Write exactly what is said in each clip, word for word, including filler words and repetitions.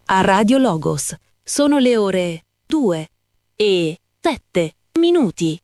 a Radio Logos. Sono le ore due e sette minuti.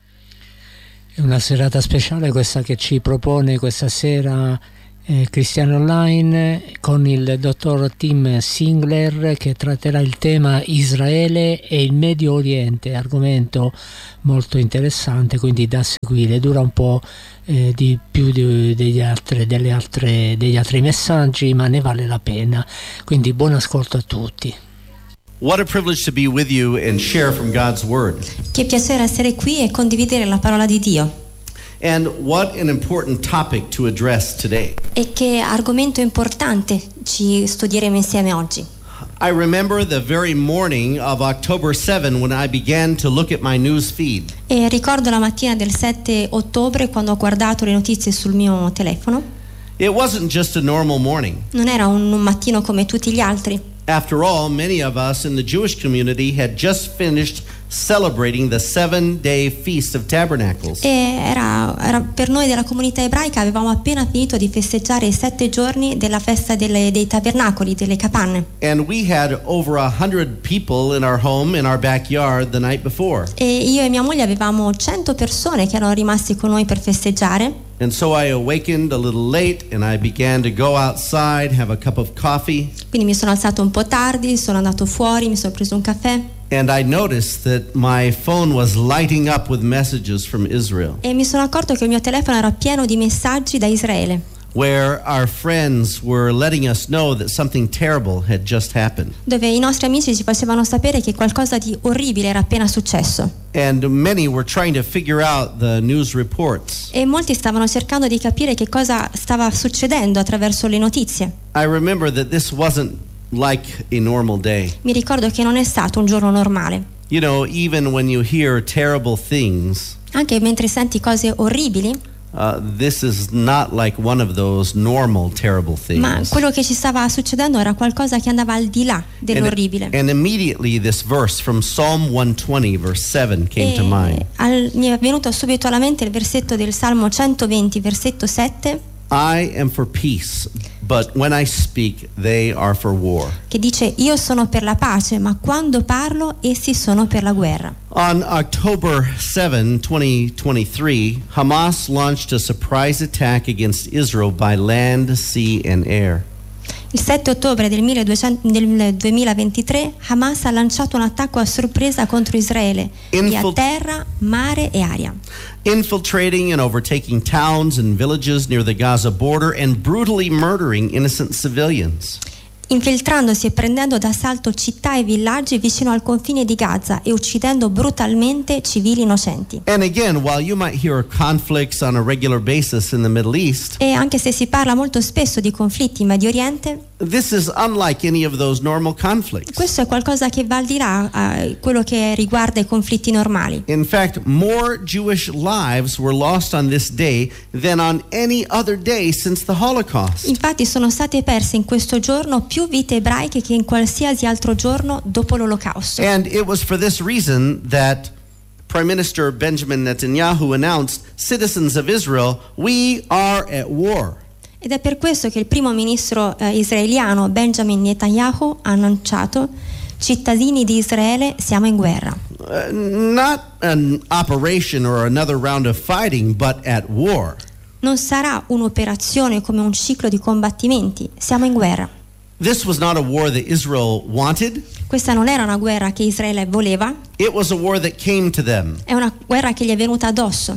È una serata speciale questa che ci propone questa sera eh, Cristiano Online con il dottor Tim Singler, che tratterà il tema Israele e il Medio Oriente, argomento molto interessante, quindi da seguire. Dura un po' eh, di più di, degli, altre, delle altre, degli altri messaggi, ma ne vale la pena, quindi buon ascolto a tutti. What a privilege to be with you and share from God's Word. Che piacere essere qui e condividere la parola di Dio. And what an important topic to address today. E che argomento importante ci studieremo insieme oggi. I remember the very morning of October seventh when I began to look at my news feed. E ricordo la mattina del sette ottobre quando ho guardato le notizie sul mio telefono. It wasn't just a normal morning. Non era un, un mattino come tutti gli altri. After all, many of us in the Jewish community had just finished celebrating the seven-day Feast of Tabernacles. E era, era per noi della comunità ebraica, avevamo appena finito di festeggiare i sette giorni della festa delle, dei tabernacoli, delle capanne. And we had over a hundred people in our home, in our backyard, the night before. E io e mia moglie avevamo cento persone che erano rimasti con noi per festeggiare. And so I awakened a little late and I began to go outside, have a cup of coffee. Quindi mi sono alzato un po' tardi, sono andato fuori, mi sono preso un caffè. And I noticed that my phone was lighting up with messages from Israel. E mi sono accorto che il mio telefono era pieno di messaggi da Israele, where our friends were letting us know that something terrible had just happened. dove i nostri amici ci facevano sapere che qualcosa di orribile era appena successo. And many were trying to figure out the news reports. E molti stavano cercando di capire che cosa stava succedendo attraverso le notizie. I remember that this wasn't like a normal day. Mi ricordo che non è stato un giorno normale. You know, even when you hear terrible things, Anche mentre senti cose orribili, uh, this is not like one of those normal terrible things. ma quello che ci stava succedendo era qualcosa che andava al di là dell'orribile. And, and immediately this verse from Psalm one twenty verse seven came E to mind. al, mi è venuto subito alla mente il versetto del Salmo centoventi, versetto sette, I am for peace, but when I speak, they are for war. che dice: io sono per la pace, ma quando parlo essi sono per la guerra. On October seventh, twenty twenty-three, Hamas launched a surprise attack against Israel by land, sea, and air. Il sette ottobre del, milleduecento del duemilaventitré Hamas ha lanciato un attacco a sorpresa contro Israele, via Infil- terra, mare e aria, infiltrating and overtaking towns and villages near the Gaza border and brutally murdering innocent civilians. infiltrandosi e prendendo d'assalto città e villaggi vicino al confine di Gaza e uccidendo brutalmente civili innocenti. And again, while you might hear conflicts on a regular basis in the Middle East, E anche se si parla molto spesso di conflitti in Medio Oriente, this is unlike any of those normal conflicts. questo è qualcosa che va al di là a quello che riguarda i conflitti normali. In fact, more Jewish lives were lost on this day than on any other day since the Holocaust. Infatti sono state perse in questo giorno più vite ebraiche che in qualsiasi altro giorno dopo l'Olocausto. And it was for this reason that Prime Minister Benjamin Netanyahu announced, citizens of Israel, we are at war. Ed è per questo che il primo ministro eh, israeliano Benjamin Netanyahu ha annunciato: cittadini di Israele, siamo in guerra. Uh, not an operation or another round of fighting, but at war. Non sarà un'operazione come un ciclo di combattimenti, siamo in guerra. This was not a war that Israel wanted. Questa non era una guerra che Israele voleva, It was a war that came to them. è una guerra che gli è venuta addosso.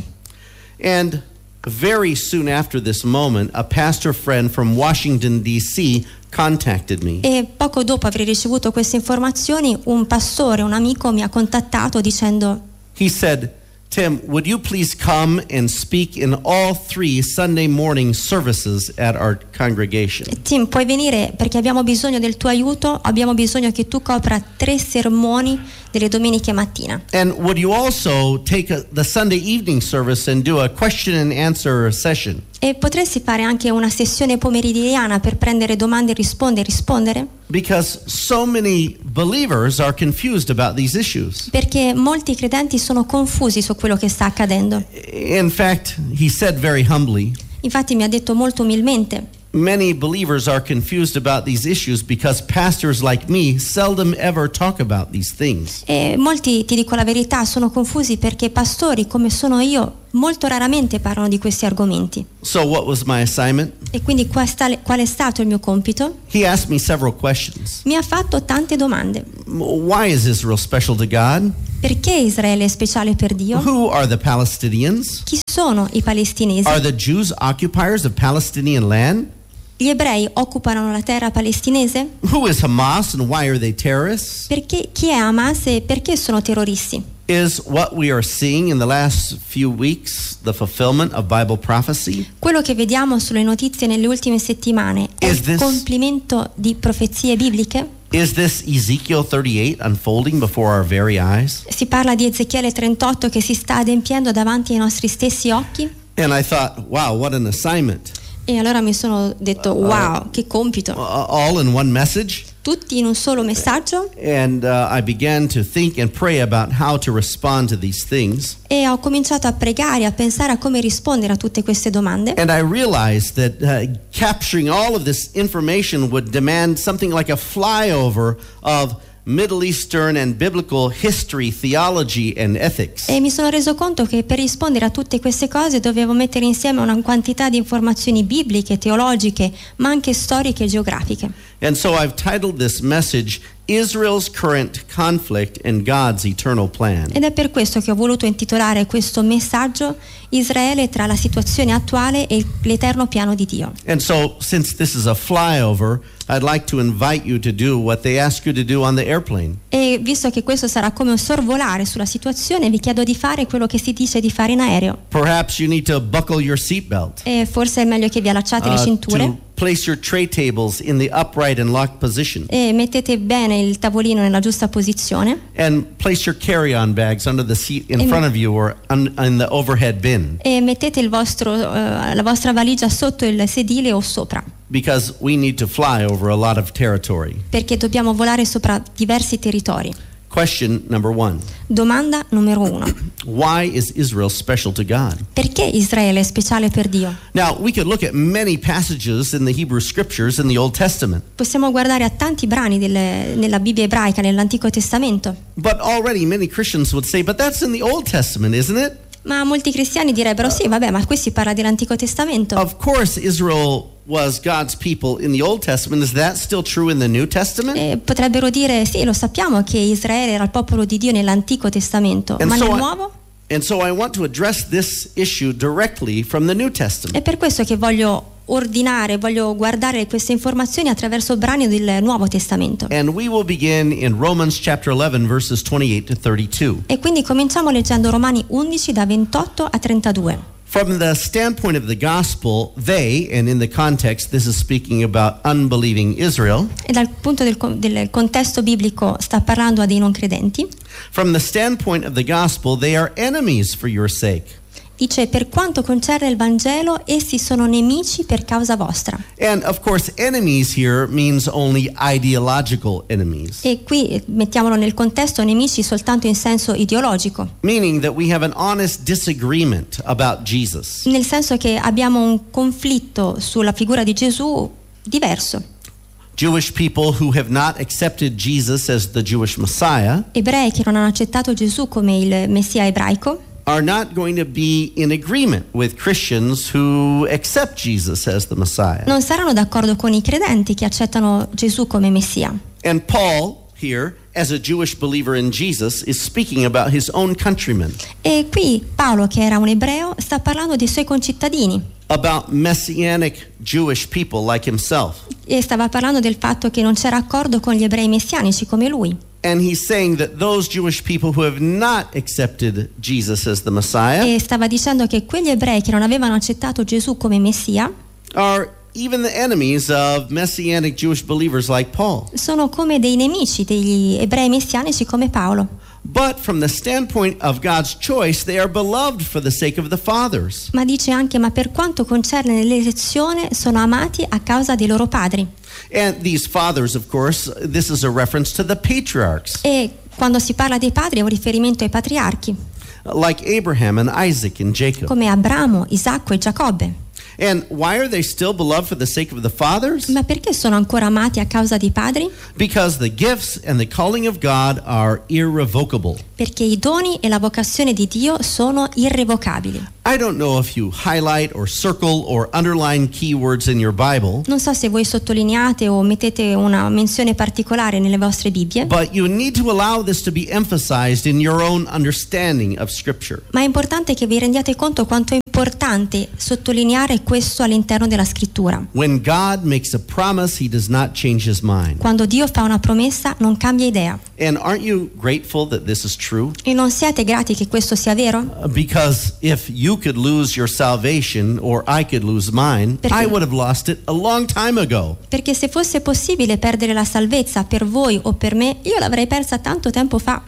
And very soon after this moment, a pastor friend from Washington, D C contacted me. E poco dopo aver ricevuto queste informazioni, un pastore, un amico, mi ha contattato dicendo: He said, Tim, would you please come and speak in all three Sunday morning services at our congregation? Tim, puoi venire perché abbiamo bisogno del tuo aiuto, abbiamo bisogno che tu copra tre sermoni delle domeniche mattina. And would you also take a, the Sunday evening service and do a question and answer session? E potresti fare anche una sessione pomeridiana per prendere domande e rispondere, rispondere? Because so many believers are confused about these issues. Perché molti credenti sono confusi su quello che sta accadendo. In fact, he said very humbly, Infatti mi ha detto molto umilmente: Many believers are confused about these issues because pastors like me seldom ever talk about these things. E molti, ti dico la verità, sono confusi perché pastori come sono io molto raramente parlano di questi argomenti. So what was my assignment? E quindi questa, qual è stato il mio compito? He asked me several questions. Mi ha fatto tante domande. Why is Israel special to God? Perché Israele è speciale per Dio? Who are the Palestinians? Chi sono i palestinesi? Are the Jews occupiers of Palestinian land? Gli ebrei occupano la terra palestinese? Who is Hamas and why are they terrorists? Perché chi è Hamas e perché sono terroristi? Is what we are seeing in the last few weeks the fulfillment of Bible prophecy? Quello che vediamo sulle notizie nelle ultime settimane è Is il this- compimento di profezie bibliche? Is this Ezekiel thirty-eight unfolding before our very eyes? Si parla di Ezechiele trentotto che si sta adempiendo davanti ai nostri stessi occhi? And I thought, wow, what an assignment. E allora mi sono detto, wow, che Uh, compito! all in one message. Tutti in un solo messaggio? And uh, I began to think and pray about how to respond to these things. E ho cominciato a pregare, a pensare a come rispondere a tutte queste domande. And I realized that uh, capturing all of this information would demand something like a flyover of Middle Eastern and biblical history, theology, and ethics. E mi sono reso conto che per rispondere a tutte queste cose dovevo mettere insieme una quantità di informazioni bibliche, teologiche, ma anche storiche e geografiche. And so I've titled this message, Israel's Current Conflict and God's Eternal Plan. Ed è per questo che ho voluto intitolare questo messaggio Israele tra la situazione attuale e l'eterno piano di Dio. And so, since this is a flyover, I'd like to invite you to do what they ask you to do on the airplane. E visto che questo sarà come un sorvolare sulla situazione, vi chiedo di fare quello che si dice di fare in aereo. Perhaps you need to buckle your seatbelt. E forse è meglio che vi allacciate le uh, cinture to place your tray tables in the upright and locked position. e mettete bene il tavolino nella giusta posizione And place your carry-on bags under the seat in Amen. front of you or un, in the overhead bin. e mettete il vostro, eh, la vostra valigia sotto il sedile o sopra, Because we need to fly over a lot of territory. perché dobbiamo volare sopra diversi territori. Question number one. Domanda numero uno. Why is Israel special to God? Perché Israele è speciale per Dio? Now, we could look at many passages in the Hebrew scriptures in the Old Testament. Possiamo guardare a tanti brani delle- nella Bibbia ebraica, nell'Antico Testamento, But already many Christians would say, but that's in the Old Testament, isn't it? ma molti cristiani direbbero sì, vabbè, ma qui si parla dell'Antico Testamento. Of course, Israel was God's people in the Old Testament. Is that still true in the New Testament? E potrebbero dire sì, lo sappiamo che Israele era il popolo di Dio nell'Antico Testamento, And ma so nel I- Nuovo? And so I want to address this issue directly from the New Testament. È per questo che voglio ordinare, voglio guardare queste informazioni attraverso brani del Nuovo Testamento. And we will begin in Romans chapter eleven, verses twenty-eight to thirty-two. E quindi cominciamo leggendo Romani undici da ventotto a trentadue. From the standpoint of the gospel, they, and in the context, this is speaking about unbelieving Israel. E dal punto del, con- del contesto biblico sta parlando a dei non credenti. From the standpoint of the gospel, they are enemies for your sake. Dice, per quanto concerne il Vangelo, essi sono nemici per causa vostra. And of course, enemies here means only ideological enemies, E qui eh, mettiamolo nel contesto nemici soltanto in senso ideologico, meaning that we have an honest disagreement about Jesus. nel senso che abbiamo un conflitto sulla figura di Gesù diverso. Jewish people who have not accepted Jesus as the Jewish Messiah Ebrei che non hanno accettato Gesù come il Messia ebraico are not going to be in agreement with Christians who accept Jesus as the Messiah. non saranno d'accordo con i credenti che accettano Gesù come Messia. And Paul here, as a Jewish believer in Jesus, is speaking about his own countrymen, E qui Paolo, che era un ebreo, sta parlando dei suoi concittadini about messianic Jewish people like himself. e stava parlando del fatto che non c'era accordo con gli ebrei messianici come lui. And he's saying that those Jewish people who have not accepted Jesus as the Messiah E stava dicendo che quegli ebrei che non avevano accettato Gesù come Messia are even the enemies of messianic Jewish believers like Paul. sono come dei nemici degli ebrei messianici come Paolo. But from the standpoint of God's choice, they are beloved for the sake of the fathers. Ma dice anche, ma per quanto concerne l'elezione, sono amati a causa dei loro padri. And these fathers, of course, this is a reference to the patriarchs, E quando si parla dei padri è un riferimento ai patriarchi, like Abraham and Isaac and Jacob. come Abramo, Isacco e Giacobbe. And why are they still beloved for the sake of the fathers? Ma perché sono ancora amati a causa dei padri? Because the gifts and the calling of God are irrevocable. Perché i doni e la vocazione di Dio sono irrevocabili. I don't know if you highlight or circle or underline keywords in your Bible, Non so se voi sottolineate o mettete una menzione particolare nelle vostre Bibbie, but you need to allow this to be emphasized in your own understanding of Scripture. ma è importante che vi rendiate conto quanto è importante sottolineare questo all'interno della scrittura. When God makes a promise, He does not change His mind. Quando Dio fa una promessa non cambia idea. And aren't you grateful that this is true? E non siete grati che questo sia vero? Uh, Because if you could lose your salvation or I could lose mine, Perché? I would have lost it a long time ago. Perché se fosse possibile perdere la salvezza per voi o per me, io l'avrei persa tanto tempo fa.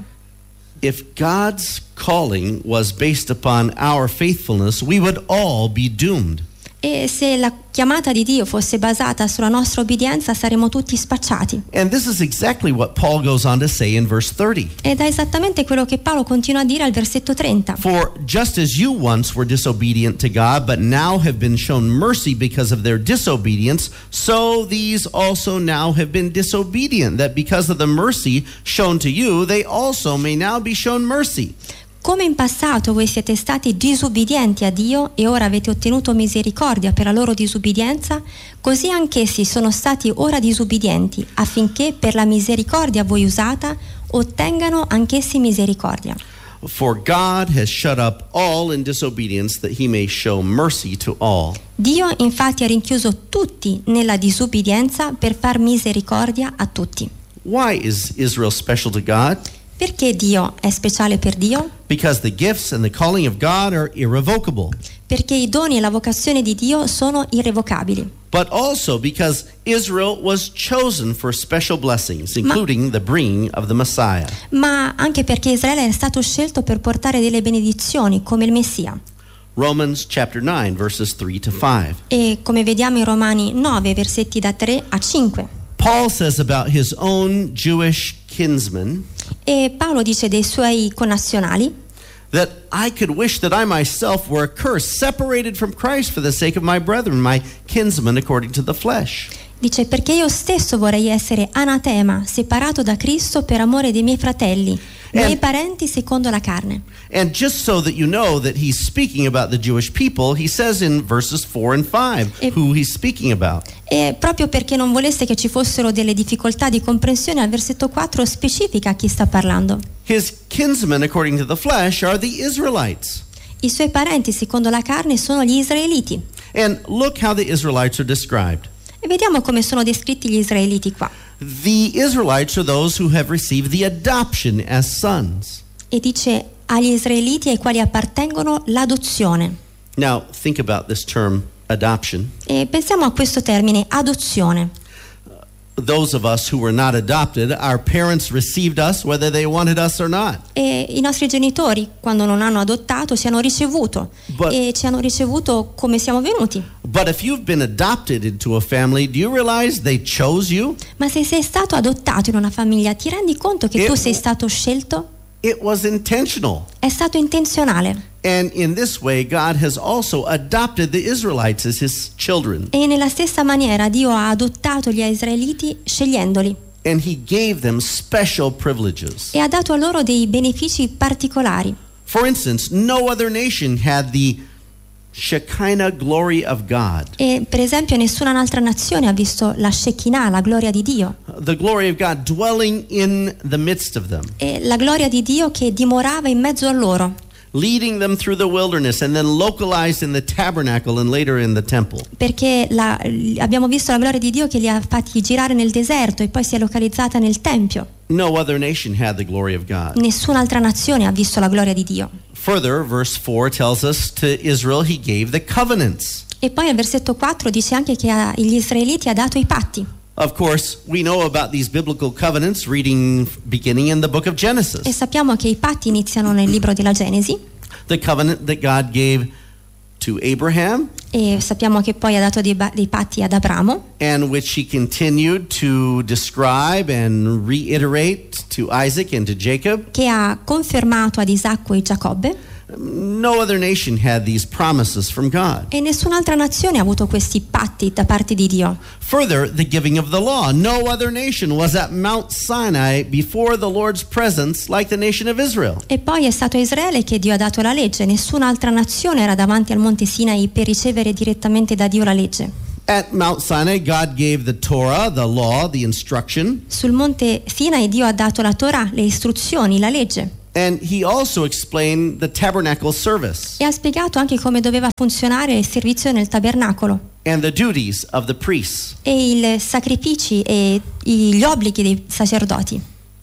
If God's calling was based upon our faithfulness, we would all be doomed. E se la chiamata di Dio fosse basata sulla nostra obbedienza, saremmo tutti spacciati. And this is exactly what Paul goes on to say in verse thirty. Ed è esattamente quello che Paolo continua a dire al versetto trenta. For just as you once were disobedient to God, but now have been shown mercy because of their disobedience, so these also now have been disobedient, that because of the mercy shown to you, they also may now be shown mercy. Come in passato voi siete stati disubbidienti a Dio e ora avete ottenuto misericordia per la loro disubbidienza, così anch'essi sono stati ora disubbidienti, affinché per la misericordia a voi usata ottengano anch'essi misericordia. For God has shut up all in disobedience, that He may show mercy to all. Dio infatti ha rinchiuso tutti nella disubbidienza per far misericordia a tutti. Why is Israel special to God? Perché Dio è speciale per Dio? Because the gifts and the calling of God are irrevocable. Perché i doni e la vocazione di Dio sono irrevocabili. But also because Israel was chosen for special blessings, including the bringing of the Messiah. Ma anche perché Israele è stato scelto per portare delle benedizioni come il Messia. Romans chapter nine, verses three to five. E come vediamo in Romani nove, versetti da tre a cinque. Paul says about his own Jewish kinsmen E Paolo dice dei suoi connazionali that I could wish that I myself were accursed, separated from Christ for the sake of my brethren, my kinsmen according to the flesh. Dice: perché io stesso vorrei essere anatema, separato da Cristo per amore dei miei fratelli, miei And- parenti secondo la carne. And just so that you know that he's speaking about the Jewish people, he says in verses four and five E- who he's speaking about. E proprio perché non volesse che ci fossero delle difficoltà di comprensione, al versetto quattro specifica a chi sta parlando. His kinsmen according to the flesh are the Israelites. I suoi parenti secondo la carne sono gli israeliti. And look how the Israelites are described. E vediamo come sono descritti gli israeliti qua. The Israelites are those who have received the adoption as sons. E dice agli israeliti ai quali appartengono l'adozione. Now, think about this term adoption. E pensiamo a questo termine, adozione. Those of us who were not adopted, our parents received us whether they wanted us or not. E i nostri genitori, quando non hanno adottato, ci hanno ricevuto. But- e ci hanno ricevuto come siamo venuti. But if you've been adopted into a family, do you realize they chose you? Ma se sei stato adottato in una famiglia, ti rendi conto che E- tu sei stato scelto? It was intentional. È stato intenzionale. And in this way, God has also adopted the Israelites as His children. E nella stessa maniera Dio ha adottato gli israeliti scegliendoli And He gave them special privileges. e ha dato a loro dei benefici particolari. For instance, no other nation had the Shekinah glory of God. E per esempio nessuna altra nazione ha visto la Shekinah, la gloria di Dio, The glory of God dwelling in the midst of them, e la gloria di Dio che dimorava in mezzo a loro, leading them through the wilderness and then localized in the tabernacle and later in the temple. perché la- abbiamo visto la gloria di Dio che li ha fatti girare nel deserto e poi si è localizzata nel Tempio. No other nation had the glory of God. Nessun'altra nazione ha visto la gloria di Dio. Further, verse four tells us to Israel He gave the covenants. E poi al versetto quattro dice anche che agli israeliti ha dato i patti. Of course, we know about these biblical covenants reading beginning in the book of E Genesis. sappiamo che i patti iniziano nel libro della Genesi, The covenant that God gave to Abraham e sappiamo che poi ha dato dei, ba- dei patti ad Abramo, and which He continued to describe and reiterate to Isaac and to Jacob. che ha confermato ad Isacco e Giacobbe, No other nation had these promises from God. E nessun'altra nazione ha avuto questi patti da parte di Dio. Further, the giving of the law. No other nation was at Mount Sinai before the Lord's presence like the nation of Israel. E poi è stato a Israele che Dio ha dato la legge. Nessun'altra nazione era davanti al monte Sinai per ricevere direttamente da Dio la legge. At Mount Sinai, God gave the Torah, the law, the instruction. Sul monte Sinai Dio ha dato la Torah, le istruzioni, la legge. And he also explained the tabernacle service E ha spiegato anche come doveva funzionare il servizio nel tabernacolo and the duties of the priests. e i sacrifici e gli obblighi dei sacerdoti.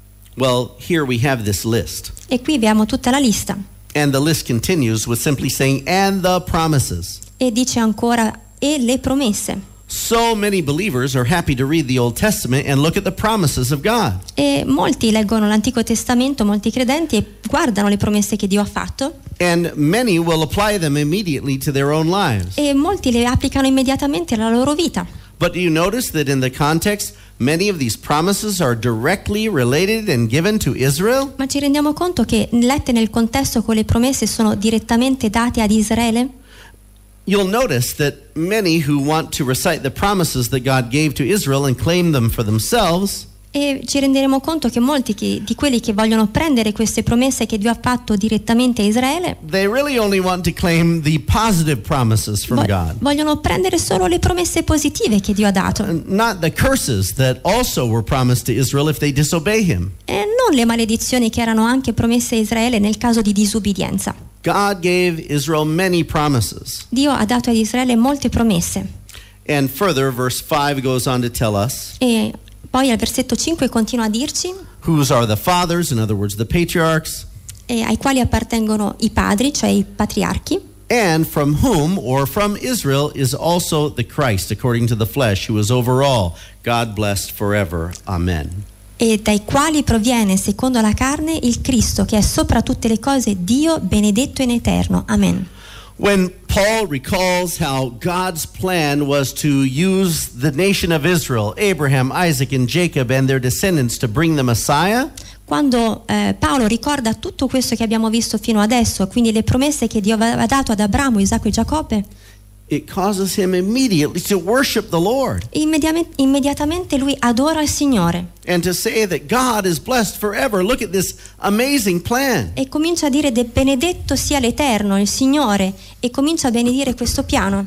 Well, here we have this list. E qui abbiamo tutta la lista. And the list continues with simply saying, and the promises. E dice ancora, e le promesse. So many believers are happy to read the Old Testament and look at the promises of God. E molti leggono l'Antico Testamento, molti credenti, e guardano le promesse che Dio ha fatto. And many will apply them immediately to their own lives. E molti le applicano immediatamente alla loro vita. But do you notice that in the context, many of these promises are directly related and given to Israel? Ma ci rendiamo conto che lette nel contesto con le promesse sono direttamente date ad Israele? You'll notice that many who want to recite the promises that God gave to Israel and claim them for themselves E ci renderemo conto che molti che, di quelli che vogliono prendere queste promesse che Dio ha fatto direttamente a Israele they really only want to claim the positive promises from vo- God, vogliono prendere solo le promesse positive che Dio ha dato and not the curses that also were promised to Israel if they disobey him. e non le maledizioni che erano anche promesse a Israele nel caso di disubbidienza. God gave Israel many promises. Dio ha dato ad Israele molte promesse And further, verse five goes on to tell us e poi al versetto cinque continua a dirci whose are the fathers, in other words, the patriarchs, e ai quali appartengono i padri, cioè i patriarchi, and from whom, or from Israel, is also the Christ, according to the flesh, who is over all, God blessed forever. Amen. e dai quali proviene secondo la carne il Cristo che è sopra tutte le cose, Dio benedetto in eterno. Amen. When Paul recalls how God's plan was to use the nation of Israel, Abraham, Isaac, and Jacob, and their descendants to bring the Messiah, Quando eh, Paolo ricorda tutto questo che abbiamo visto fino adesso, quindi le promesse che Dio aveva dato ad Abramo, Isacco e Giacobbe, it causes him immediately to worship the Lord immediatamente, immediatamente lui adora il Signore and to say that God is blessed forever. Look at this amazing plan. e comincia a dire de benedetto sia l'Eterno, il Signore, e comincia a benedire questo piano.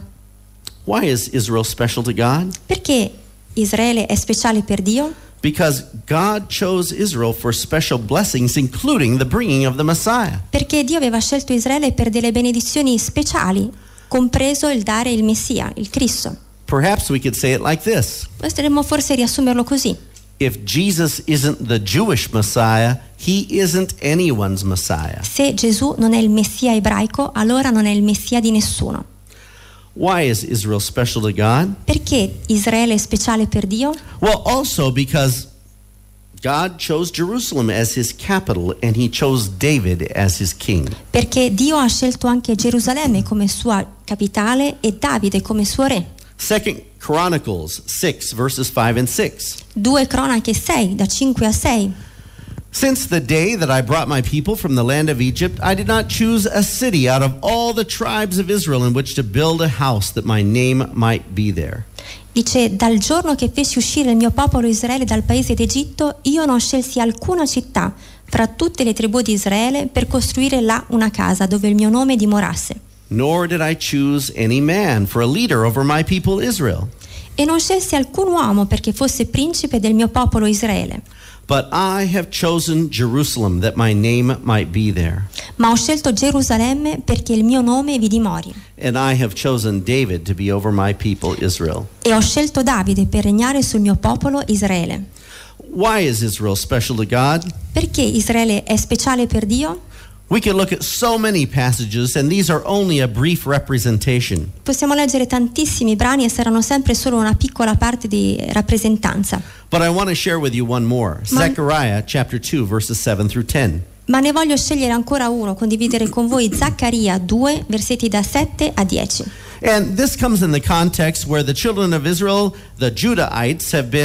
Why is Israel special to God? Perché Israele è speciale per Dio? Because God chose Israel for special blessings, including the bringing of the Messiah. Perché Dio aveva scelto Israele per delle benedizioni speciali, compreso il dare il Messia, il Cristo. Perhaps we could say it like this. Potremmo forse riassumerlo così. If Jesus isn't the Jewish Messiah, he isn't anyone's Messiah. Se Gesù non è il Messia ebraico, allora non è il Messia di nessuno. Why is Israel special to God? Perché Israele è speciale per Dio? Well, also because God chose Jerusalem as his capital and he chose David as his king. Perché Dio ha scelto anche Gerusalemme come sua capitale e Davide come suo re. Second Chronicles six verses five and six. Due Cronache sei, da cinque a sei. Since the day that I brought my people from the land of Egypt, I did not choose a city out of all the tribes of Israel in which to build a house that my name might be there. Dice, dal giorno che feci uscire il mio popolo Israele dal paese d'Egitto, io non scelsi alcuna città fra tutte le tribù di Israele per costruire là una casa dove il mio nome dimorasse. Nor did I choose any man for a leader over my people Israel. E non scelsi alcun uomo perché fosse principe del mio popolo Israele. But I have chosen Jerusalem that my name might be there. Ma ho scelto Gerusalemme perché il mio nome vi dimori. And I have chosen David to be over my people Israel. E ho scelto Davide per regnare sul mio popolo Israele. Why is Israel special to God? Perché Israele è speciale per Dio? We can look at so many passages, and these are only a brief representation. Possiamo leggere tantissimi brani e saranno sempre solo una piccola parte di rappresentanza. But I want to share with you one more. Ma- Zechariah chapter two, verses seven through ten. Ma ne voglio scegliere ancora uno, condividere con voi Zaccaria due, versetti da sette a dieci. And this comes in the context where the children of Israel, the Judahites, have been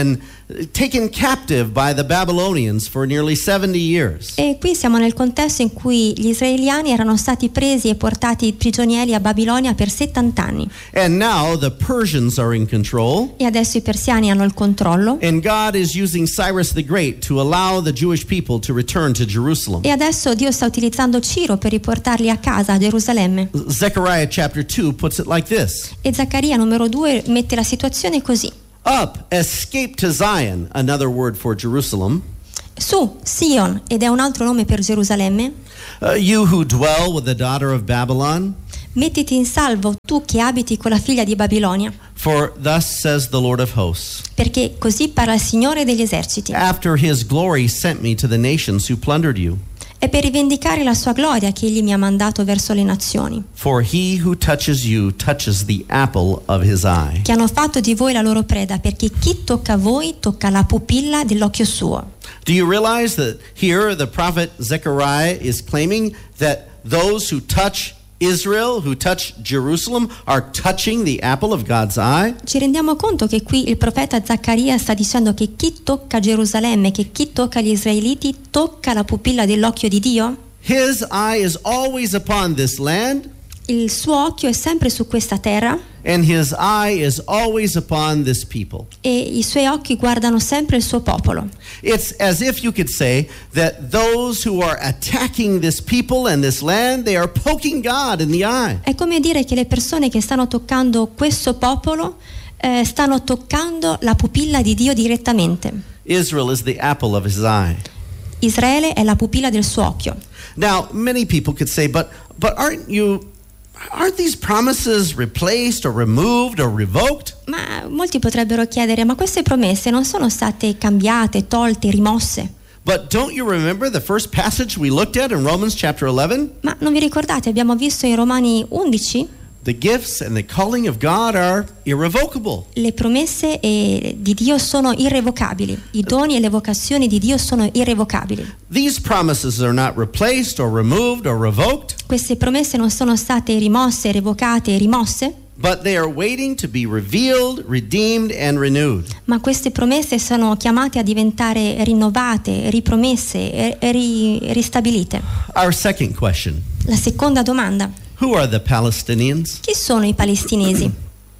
taken captive by the Babylonians for nearly seventy years. E qui siamo nel contesto in cui gli israeliani erano stati presi e portati prigionieri a Babilonia per settanta anni. And now the Persians are in control. E adesso i persiani hanno il controllo. And God is using Cyrus the Great to allow the Jewish people to return to Jerusalem. E adesso Dio sta utilizzando Ciro per riportarli a casa, a Gerusalemme. Zechariah chapter two puts it like this. E Zaccaria numero due mette la situazione così. Up, escape to Zion, another word for Jerusalem. Su, Sion, ed è un altro nome per Gerusalemme. Uh, you who dwell with the daughter of Babylon. Mettiti in salvo, tu che abiti con la figlia di Babilonia. For thus says the Lord of hosts. Perché così parla il Signore degli eserciti. After his glory sent me to the nations who plundered you. È per rivendicare la sua gloria che egli mi ha mandato verso le nazioni, For he who touches you touches the apple of his eye. che hanno fatto di voi la loro preda, perché chi tocca voi tocca la pupilla dell'occhio suo. Do you realize that here the prophet Zechariah is claiming that those who touch Israel, who touch Jerusalem, are touching the apple of God's eye? Ci rendiamo conto che qui il profeta Zaccaria sta dicendo che chi tocca Gerusalemme, che chi tocca gli israeliti tocca la pupilla dell'occhio di Dio? His eye is always upon this land, Il suo occhio è sempre su questa terra and his eye is always upon this people. e i suoi occhi guardano sempre il suo popolo. It's as if you could say that those who are attacking this people and this land, they are poking God in the eye. È come dire che le persone che stanno toccando questo popolo eh, stanno toccando la pupilla di Dio direttamente. Israel is the apple of his eye. Israele è la pupilla del suo occhio. Now, many people could say, but but aren't you aren't these promises replaced or removed or revoked? Ma molti potrebbero chiedere, ma queste promesse non sono state cambiate, tolte, rimosse? But don't you remember the first passage we looked at in Romans chapter eleven? Ma non vi ricordate, abbiamo visto in Romani undici? The gifts and the calling of God are irrevocable. Le promesse eh, di Dio sono irrevocabili, i doni e le vocazioni di Dio sono irrevocabili. These promises are not replaced or removed or revoked, Queste promesse non sono state rimosse, revocate, rimosse, but they are waiting to be revealed, redeemed, and renewed. ma queste promesse sono chiamate a diventare rinnovate, ripromesse e e ri- ristabilite. Our second question. La seconda domanda: Who are the Palestinians? chi sono i palestinesi?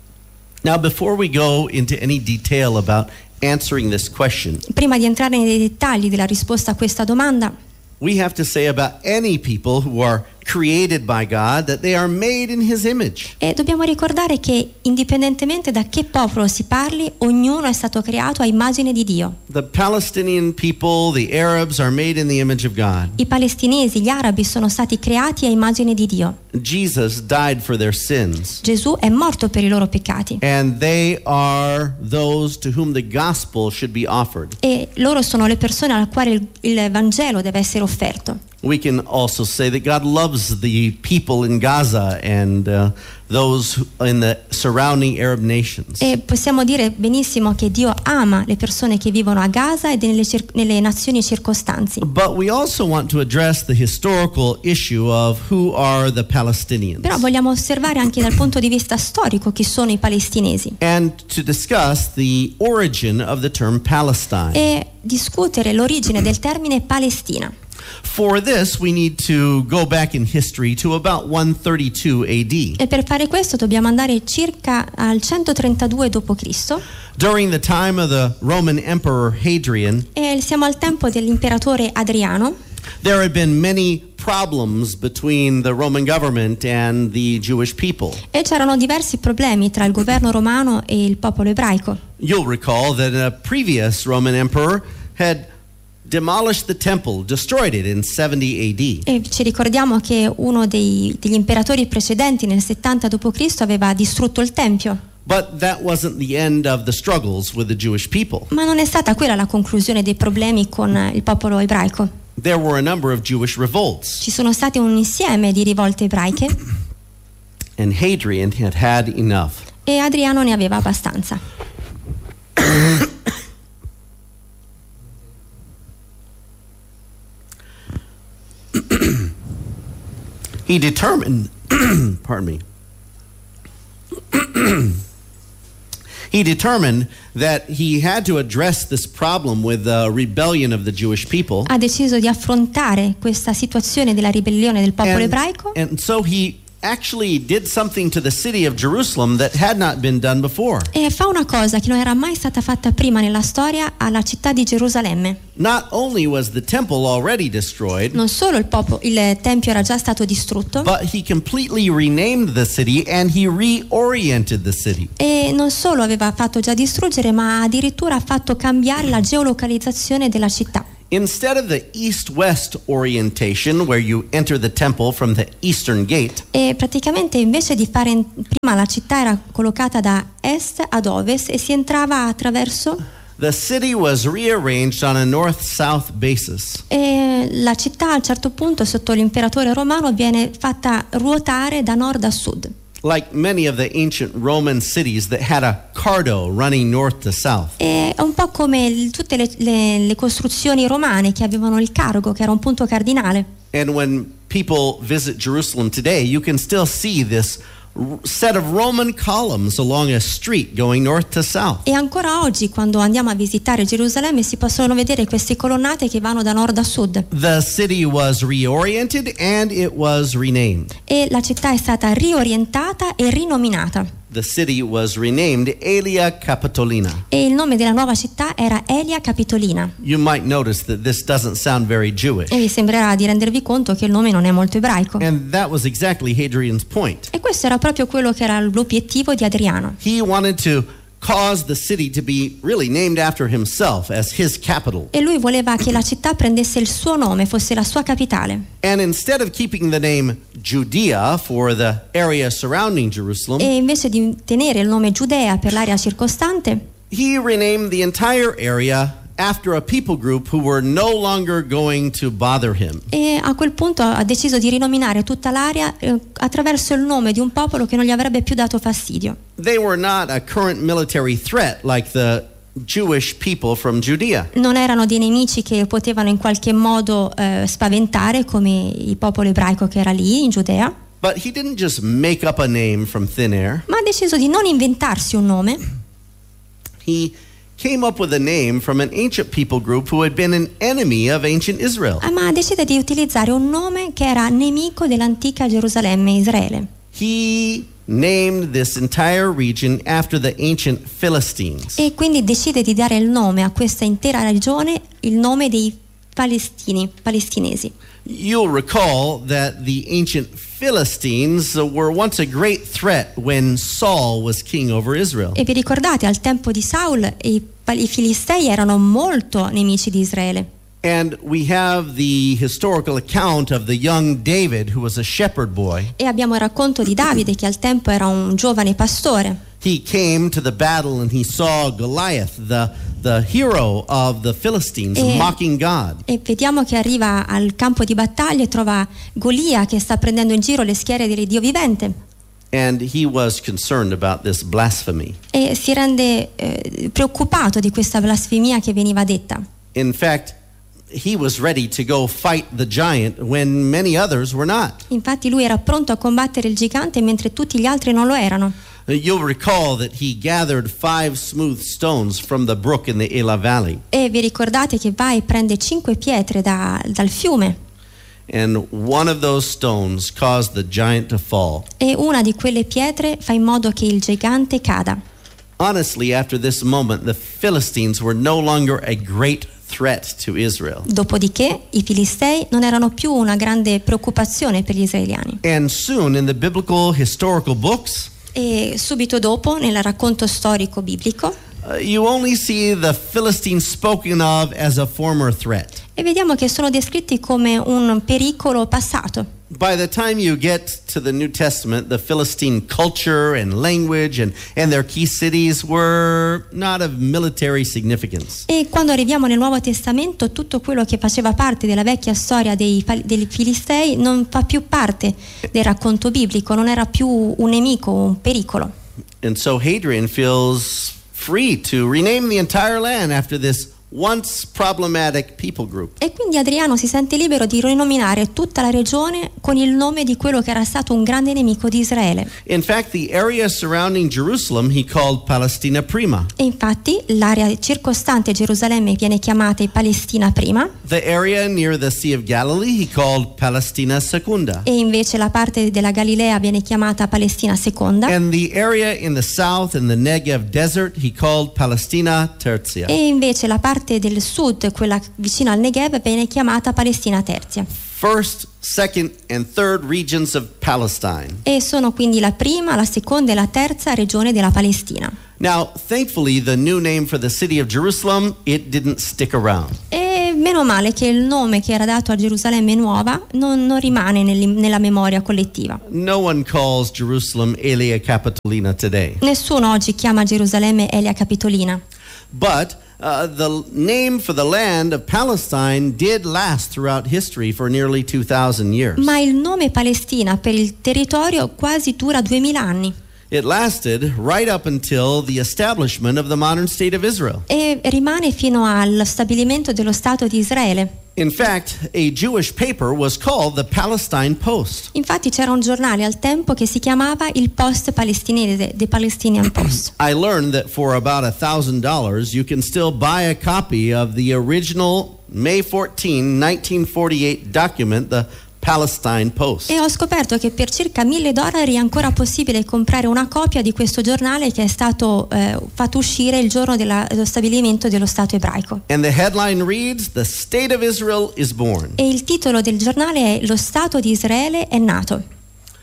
Now, before we go into any detail about answering this question, Prima di entrare nei dettagli della risposta a questa domanda, we have to say about any people who are created by God that they are made in his image. e dobbiamo ricordare che indipendentemente da che popolo si parli, ognuno è stato creato a immagine di Dio. The Palestinian people, the Arabs, are made in the image of God. I palestinesi, gli arabi sono stati creati a immagine di Dio. Jesus died for their sins, Gesù è morto per i loro peccati and they are those to whom the gospel should be offered. e loro sono le persone al quale il, il Vangelo deve essere offerto. We can also say that God loves the people in Gaza and uh, those who- in the surrounding Arab nations. E possiamo dire benissimo che Dio ama le persone che vivono a Gaza e nelle, cir- nelle nazioni circostanti. But we also want to address the historical issue of who are the Palestinians, Però vogliamo osservare anche dal punto di vista storico chi sono i palestinesi and to discuss the origin of the term Palestine. e discutere l'origine del termine Palestina. For this, we need to go back in history to about one thirty-two A D. E per fare questo dobbiamo andare circa al centotrentadue dopo Cristo During the time of the Roman Emperor Hadrian, e siamo al tempo dell'imperatore Adriano. there had been many problems between the Roman government and the Jewish people. E c'erano diversi problemi tra il governo romano e il popolo ebraico. You'll recall that a previous Roman emperor had demolished the temple, destroyed it in seventy A D. E ci ricordiamo che uno dei, degli imperatori precedenti nel settanta dopo Cristo aveva distrutto il Tempio. But that wasn't the end of the struggles with the Jewish people. Ma non è stata quella la conclusione dei problemi con il popolo ebraico. There were a number of Jewish revolts, Ci sono state un insieme di rivolte ebraiche and Hadrian had had enough. e Adriano ne aveva abbastanza. He determined, pardon me. He determined that he had to address this problem with the rebellion of the Jewish people. Ha deciso di affrontare questa situazione della ribellione del popolo And, ebraico and so he actually did something to the city of Jerusalem that had not been done before. e fa una cosa che non era mai stata fatta prima nella storia alla città di Gerusalemme. Not only was the temple already destroyed, Non solo il, popo- il tempio era già stato distrutto, but he completely renamed the city and he reoriented the city. e non solo aveva fatto già distruggere, ma addirittura ha fatto cambiare la geolocalizzazione della città. Instead of the east-west orientation, where you enter the temple from the eastern gate, E praticamente invece di fare in- prima la città era collocata da est ad ovest e si entrava attraverso, the city was rearranged on a north-south basis. e la città a un certo punto sotto l'imperatore romano viene fatta ruotare da nord a sud. Like many of the ancient Roman cities that had a cardo running north to south. È un po' come il- tutte le, le- le costruzioni romane che avevano il cargo, che era un punto cardinale. And when people visit Jerusalem today, you can still see this r- set of Roman columns along a street going north to south. E ancora oggi, quando andiamo a visitare Gerusalemme, si possono vedere queste colonnate che vanno da nord a sud. The city was reoriented and it was renamed. E la città è stata riorientata e rinominata. The city was renamed Aelia Capitolina. E il nome della nuova città era Aelia Capitolina. You might notice that this doesn't sound very Jewish. E vi sembrerà di rendervi conto che il nome non è molto ebraico. And that was exactly Hadrian's point. E questo era proprio quello che era l'obiettivo di Adriano. He wanted to cause the city to be really named after himself as his capital. E lui voleva che la città prendesse il suo nome, fosse la sua capitale. And instead of keeping the name Judea for the area surrounding Jerusalem, E invece di tenere il nome Giudea per l'area circostante, he renamed the entire area after a people group who were no longer going to bother him. e a quel punto ha deciso di rinominare tutta l'area eh, attraverso il nome di un popolo che non gli avrebbe più dato fastidio. They were not a current military threat like the Jewish people from Judea. Non erano dei nemici che potevano in qualche modo eh, spaventare come il popolo ebraico che era lì in Giudea, But he didn't just make up a name from thin air. ma ha deciso di non inventarsi un nome. He came up with a name from an ancient people group who had been an enemy of ancient Israel. Ah, ma decide di utilizzare un nome che era nemico dell'antica Gerusalemme, Israele. He named this entire region after the ancient Philistines. E quindi decide di dare il nome a questa intera regione, il nome dei palestini, palestinesi. You'll recall that the ancient Philistines were once a great threat when Saul was king over Israel. E vi ricordate, al tempo di Saul i, i Filistei erano molto nemici di Israele. And we have the historical account of the young David who was a shepherd boy. E abbiamo il racconto di Davide che al tempo era un giovane pastore. He came to the battle and he saw Goliath, the, the hero of the Philistines, E- mocking God. E vediamo che arriva al campo di battaglia e trova Golia che sta prendendo in giro le schiere dell'Iddio vivente. And he was concerned about this blasphemy. E si rende eh, preoccupato di questa blasfemia che veniva detta. In fact, he was ready to go fight the giant when many others were not. Infatti lui era pronto a combattere il gigante mentre tutti gli altri non lo erano. You'll recall that he gathered five smooth stones from the brook in the Elah Valley. E vi ricordate che va e prende cinque pietre da- dal fiume, And one of those stones caused the giant to fall. e una di quelle pietre fa in modo che il gigante cada. Honestly, after this moment, the Philistines were no longer a great threat to Israel. Dopodiché i Filistei non erano più una grande preoccupazione per gli israeliani. And soon in the biblical historical books, E subito dopo, nel racconto storico biblico, uh, you only see the Philistines spoken of as a former threat. e vediamo che sono descritti come un pericolo passato. By the time you get to the New Testament, the Philistine culture and language and, and their key cities were not of military significance. E quando arriviamo nel Nuovo Testamento, tutto quello che faceva parte della vecchia storia dei, pal- dei Filistei non fa più parte del racconto biblico, non era più un nemico, un pericolo. And so Hadrian feels free to rename the entire land after this once problematic people group. E quindi Adriano si sente libero di rinominare tutta la regione con il nome di quello che era stato un grande nemico di Israele. In fact, the area surrounding Jerusalem he called Palestina Prima. E infatti l'area circostante Gerusalemme viene chiamata Palestina Prima. The area near the Sea of Galilee he called Palestina Secunda. E invece la parte della Galilea viene chiamata Palestina Seconda. And the area in the south in the Negev desert he called Palestina Tertia. E invece la parte del sud, quella vicino al Negev, viene chiamata Palestina Tertia. First, second and third regions of Palestine. E sono quindi la prima, la seconda e la terza regione della Palestina. Now, thankfully, the new name for the city of Jerusalem, it didn't stick around. E meno male che il nome che era dato a Gerusalemme nuova non, non rimane nel, nella memoria collettiva. No one calls Jerusalem Aelia Capitolina today. Nessuno oggi chiama Gerusalemme Aelia Capitolina. But uh, the name for the land of Palestine did last throughout history for nearly two thousand years. Ma il nome Palestina per il territorio quasi dura duemila anni. It lasted right up until the establishment of the modern state of Israel. E rimane fino allo stabilimento dello Stato di Israele. In fact, a Jewish paper was called the Palestine Post. Infatti c'era un giornale al tempo che si chiamava il Post palestinese, The Palestinian Post. I learned that for about a thousand dollars you can still buy a copy of the original May fourteenth, nineteen forty-eight document, the Palestine Post. E ho scoperto che per circa mille dollari è ancora possibile comprare una copia di questo giornale che è stato eh, fatto uscire il giorno della, dello stabilimento dello Stato ebraico. And the headline reads, "The State of Israel is born." E il titolo del giornale è Lo Stato di Israele è nato.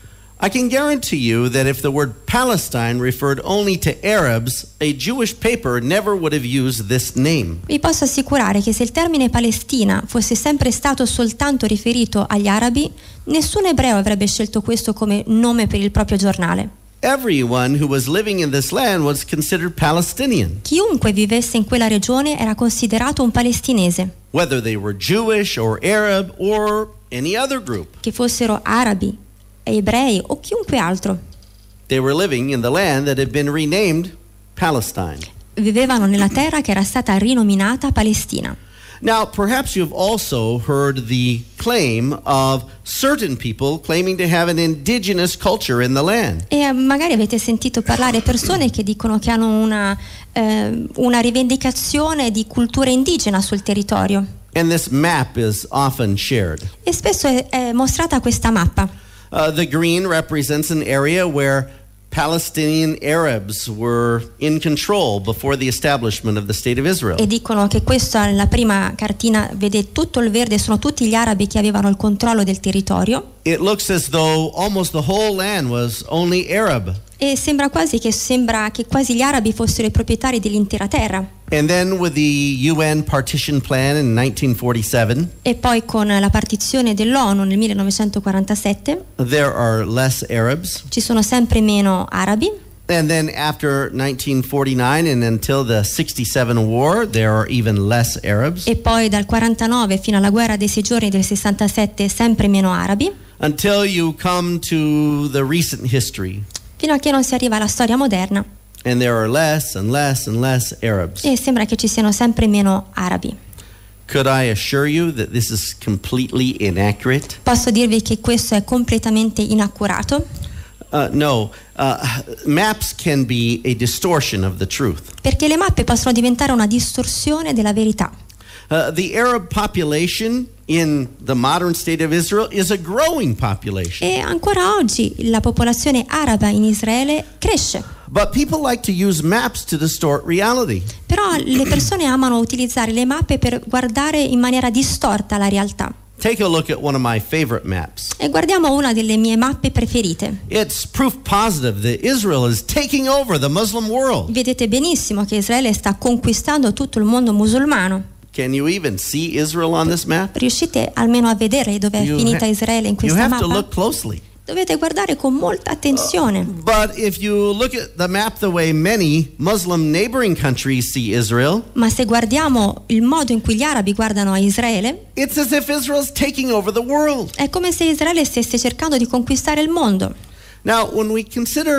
I can guarantee you that if the word Palestine referred only to Arabs, a Jewish paper never would have used this name. Vi posso assicurare che se il termine Palestina fosse sempre stato soltanto riferito agli arabi, nessun ebreo avrebbe scelto questo come nome per il proprio giornale. Everyone who was living in this land was considered Palestinian, Chiunque vivesse in quella regione era considerato un palestinese, whether they were Jewish or Arab or any other group. che fossero arabi, ebrei o chiunque altro. They were living in the land that had been renamed Palestine. Vivevano nella terra che era stata rinominata Palestina. Now, perhaps you've also heard the claim of certain people claiming to have an indigenous culture in the land. E magari avete sentito parlare persone che dicono che hanno una, eh, una rivendicazione di cultura indigena sul territorio. And this map is often shared. E spesso è, è mostrata questa mappa. Uh, the green represents an area where Palestinian Arabs were in control before the establishment of the State of Israel. E dicono che questa, la prima cartina, vede tutto il verde, sono tutti gli arabi che avevano il controllo del territorio. It looks as though almost the whole land was only Arab. E sembra quasi che, sembra che quasi gli arabi fossero i proprietari dell'intera terra. And then with the U N partition plan in nineteen forty-seven, E poi con la partizione dell'ONU nel millenovecentoquarantasette there are less Arabs. ci sono sempre meno arabi. And then after nineteen forty-nine and until the sixty-seven war, there are even less Arabs. E poi dal quarantanove fino alla guerra dei sei giorni del sessantasette sempre meno arabi, Until you come to the recent history, fino a che non si arriva alla storia moderna and there are less and less and less Arabs. e sembra che ci siano sempre meno arabi. Could I assure you that this is completely inaccurate? Posso dirvi che questo è completamente inaccurato? Uh, no. Uh, maps can be a distortion of the truth. Perché le mappe possono diventare una distorsione della verità. Uh, the Arab population in the modern state of Israel is a growing population. E ancora oggi la popolazione araba in Israele cresce. But people like to use maps to distort reality. Però le persone amano utilizzare le mappe per guardare in maniera distorta la realtà. Take a look at one of my favorite maps. E guardiamo una delle mie mappe preferite. It's proof positive that Israel is taking over the Muslim world. Vedete benissimo che Israele sta conquistando tutto il mondo musulmano. Can you even see Israel on this map? Riuscite almeno a vedere dove è You finita ha- Israele in You questa have to mappa? look closely. Dovete guardare con molta attenzione. But if you look at the map the way many Muslim neighboring countries see Israel, Ma se guardiamo il modo in cui gli arabi guardano a Israele, it's as if Israel's taking over the world. è come se Israele stesse cercando di conquistare il mondo. Now, when we consider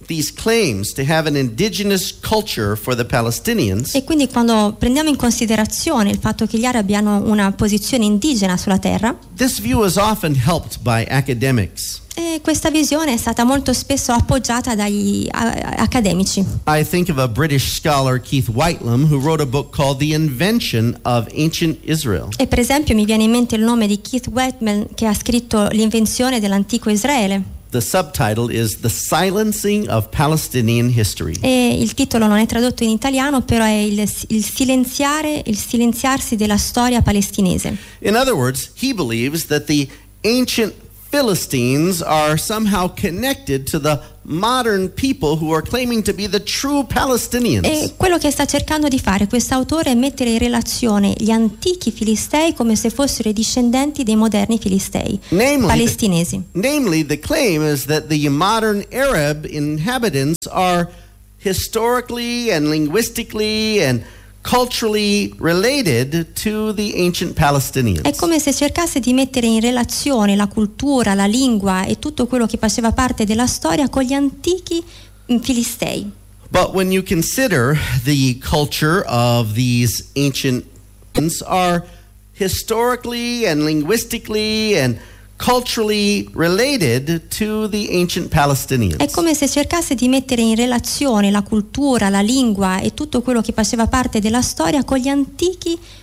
these claims to have an indigenous culture for the Palestinians, E quindi quando prendiamo in considerazione il fatto che gli arabi hanno una posizione indigena sulla terra, this view is often helped by academics. e questa visione è stata molto spesso appoggiata dagli a- accademici. I think of a British scholar, Keith Whitelam, who wrote a book called The Invention of Ancient Israel. E per esempio mi viene in mente il nome di Keith Whiteman, che ha scritto L'invenzione dell'antico Israele. The subtitle is The Silencing of Palestinian History. E il titolo non è tradotto in italiano, però è il, il silenziare, il silenziarsi della storia palestinese. In other words, he believes that the ancient Philistines are somehow connected to the modern people who are claiming to be the true Palestinians. E quello che sta cercando di fare quest'autore è mettere in relazione gli antichi filistei come se fossero i discendenti dei moderni filistei Namely, palestinesi. namely, the claim is that the modern Arab inhabitants are historically and linguistically and culturally related to the ancient Palestinians. È come se cercasse di mettere in relazione la cultura, la lingua e tutto quello che faceva parte della storia con gli antichi mm, filistei. But when you consider the culture of these ancient are historically and linguistically and culturally related to the ancient Palestinians. È come se cercasse di mettere in relazione la cultura, la lingua e tutto quello che faceva parte della storia con gli antichi